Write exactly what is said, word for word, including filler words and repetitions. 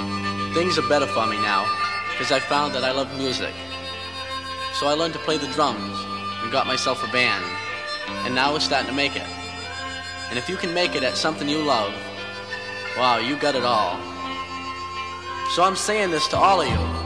Things are better for me now, because I found that I love music. So I learned to play the drums and got myself a band, and now we're starting to make it. And if you can make it at something you love, wow, you got it all. So I'm saying this to all of you.